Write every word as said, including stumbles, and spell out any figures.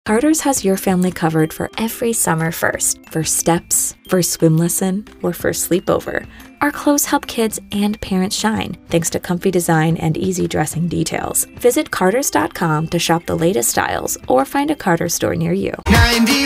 Carter's has your family covered for every summer first. First steps, first swim lesson, or first sleepover. Our clothes help kids and parents shine, thanks to comfy design and easy dressing details. Visit Carters dot com to shop the latest styles or find a Carter's store near you. ninety